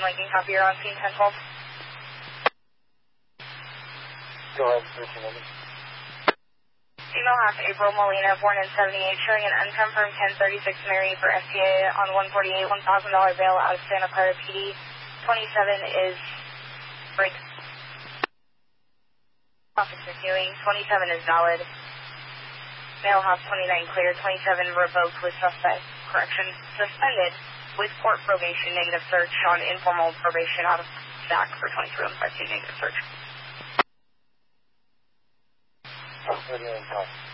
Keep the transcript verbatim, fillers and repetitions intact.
Lincoln, copy, you're on scene ten twelve. Go ahead, thirteen eleven. Female half April Molina, born in seventy-eight, showing an unconfirmed ten thirty-six Mary for S T A on one forty-eight, one thousand dollars bail out of Santa Clara P D. twenty-seven is break. Officer viewing, twenty-seven is valid. Male half twenty-nine clear, twenty-seven revoked with suspect, correction, suspended with court probation, negative search on informal probation out of S A C for twenty-three one five two, negative search. thirty-one,